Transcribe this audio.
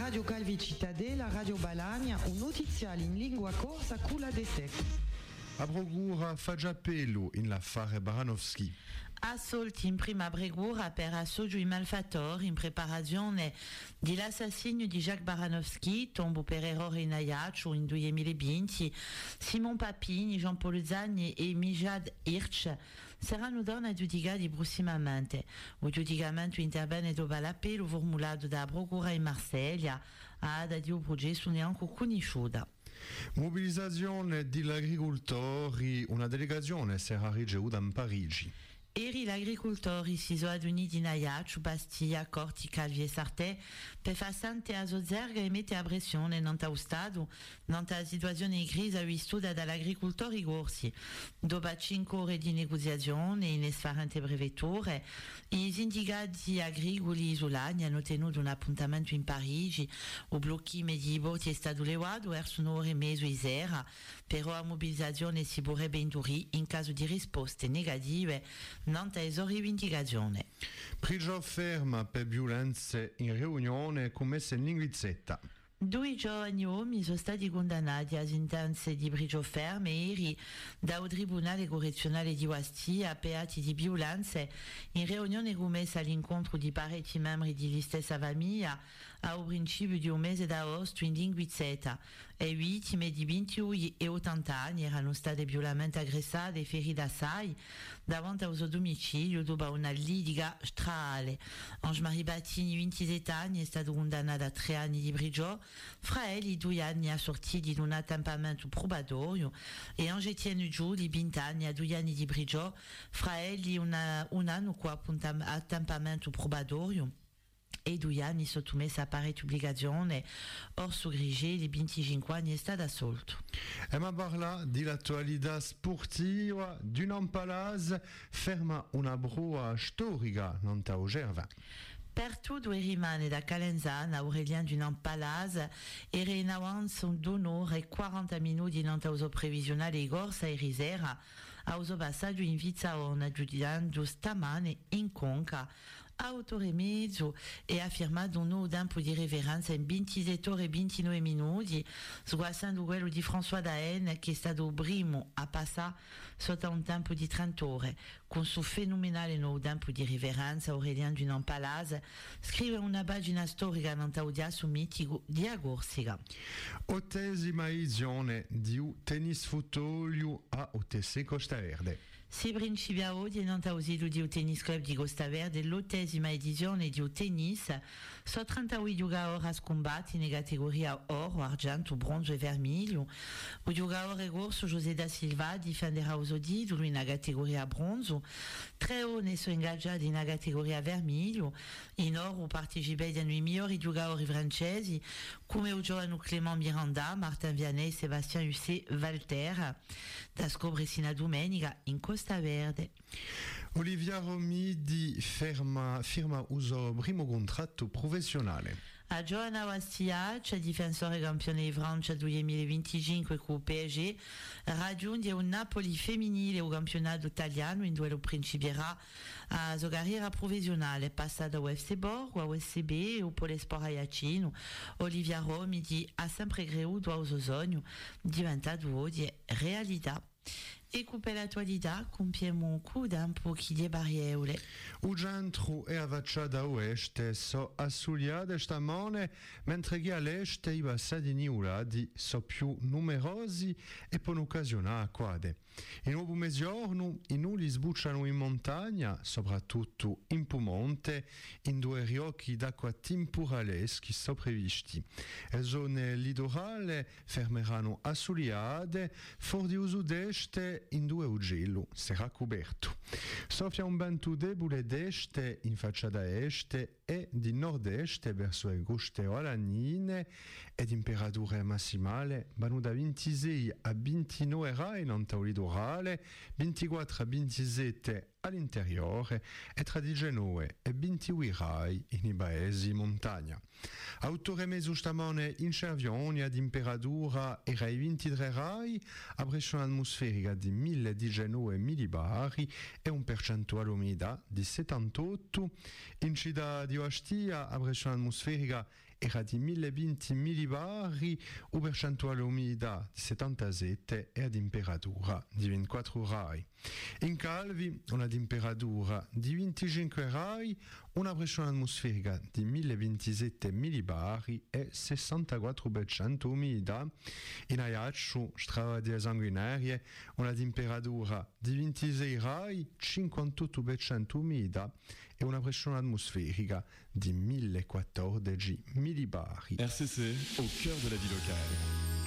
Radio Calvi Cittadella, Radio Balagna, un notiziale in lingua corsa culla de sec. A Brogura fa già pelo in l'affare Baranowski. Assolti in prima Bregura per assoggio i malfattori in preparazione dell'assassinio di Jacques Baranowski, tombo per errore in Ajaccio in 2020. Simon Papini, Jean-Paul Zagni e Mijad Hirsch saranno donna giudicati prossimamente. O giudicamento interviene dopo l'appello formulato da Brogura in Marsiglia ad adio processo neanche conosciuta. Mobilizzazione degli agricoltori, una delegazione sarà ricevuta in Parigi. Eri gli agricoltori si sono riuniti in Ajaccio, Bastiglia, Corti, Calvi e Sartè per far sente a Zerga e mettere a pressione nella Stato, nella situazione di crisi vissuta dagli agricoltori corsi. Dopo 5 ore di negoziazione in differenti prefetture, i sindicati agricoli isolani hanno tenuto un appuntamento in Parigi. O blocchi mediboti è stato levato verso un'ora e mezzo di sera, però la mobilizzazione si vorrebbe indurre in caso di risposte negative non teso rivendicazione. Prigio ferma per violenze in riunione commesse in Linguizzetta. 2 giovani uomini sono stati condannati a sentenze di prigio ferme ieri dal Tribunale Correzionale di Ostia per atti di violenze in riunione commessa all'incontro di parecchi membri della stessa famiglia al principio di un mese d'agosto in Linguizzetta. Le vittime di 21 e 80 anni erano state violentemente aggressate e ferite assai davanti al suo domicilio dopo una litiga strale. Ange-Marie Battini, 27 anni, è stato condannato a 3 anni di prigio. Fra elli 2 anni assortiti di un attampamento probatorio e Ange-Etienne Giuli, 20 anni a 2 anni di prigio, fra elli un anno con attampamento probatorio e 2 anni sottomesso a parecchia obbligazione. Orso Grigé, di 25 anni, è stato assolto. E ma parla dell'attualità sportiva di un palazzo ferma una brua storica non ta Gerva. Per tutto rimane da Calenzana, Aurelien Dunant Palaz, era in avanzo d'onore 40 minuti in uso previsionale corsa e risera, a uso passaggio in Vizzaona, giudicando stamane in Conca. A 8 ore e mezzo e ha firmato un nuovo tempo di reverenza in 27 ore e 29 minuti, sguazzando quello di François Daen, che è stato il primo a passare sotto un tempo di 30 ore. Con suo fenomenale nuovo tempo di reverenza, Aurelien Dunant Palaz scrive una pagina storica nell'audiasso mitico di Agorsica. 8ª edizione di tennis futolio a OTC Costa Verde. Si principia oggi nell'ausilio di Tennis Club di Costa Verde l'8ª edizione di tennis. So 38 giocatori a scombatti in categoria oro, argento, bronzo e vermiglio. Il giocatore corso José da Silva difenderà usodito lui in categoria bronzo. 3 ore sono ingaggiati in categoria vermiglio. In oro partecipano i migliori giocatori francesi come il giovane Clément Miranda, Martin Vianney e Sébastien Hussey-Walter. Da scoprirsi una domenica in Costa Verde. Olivia Romidi firma uso primo contratto professionale. A Johanna Wastiac, difensore campione di Francia 2025 con il PSG, raggiunge un Napoli femminile o campionato italiano in duello principierà a sua carriera professionale, passata a UFC Borgo, a USCB o Polesport Ajacino. Olivia Romidi ha sempre creduto al suo sogno, diventato oggi realtà. E per l'attualità compiamo un coup d'un po' di barriere. Il centro e la facciata oeste sono assogliate stamane, mentre che all'est i passati nuvolati sono più numerosi e possono occasionare acquate. In un mezzogiorno i nulli sbucciano in montagna, soprattutto in Piemonte, in 2 riocchi d'acqua temporaleschi sono previsti. Le zone litorali fermeranno assogliate, fuori di sud-est in 2 ugello sarà coperto. Soffia un vento debole d'est in facciata est e di nord-est verso le coste olanine e temperature massimali vanno da 26 a 29 gradi nel litorale, 24 a 27 all'interiore e tra 19 e 22 gradi in paesi montagna. A 8 ore e mezzo stamane in Cervionia temperatura era ai 23 gradi, a pressione atmosferica di 1019 millibari e un percentuale umidità di 78. In città di Ostia a pressione atmosferica era di 1020 millibari, u percentuale umidità di 77 e a temperatura di 24 gradi. In Calvi una temperatura di 25 gradi, una pressione atmosferica di 1027 millibari e 64% umidità. In Ajaccio, strada di sanguinarie, una temperatura di 26 gradi, 58% umidità e una pressione atmosferica di 1014 millibari. RCC, au cœur de la vie locale.